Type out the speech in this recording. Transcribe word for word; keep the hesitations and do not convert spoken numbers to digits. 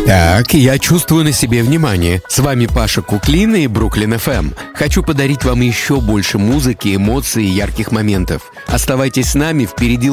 Так, я чувствую на себе внимание. С вами Паша Куклина и Бруклин эф эм. Хочу подарить вам еще больше музыки, эмоций и ярких моментов. Оставайтесь с нами, впереди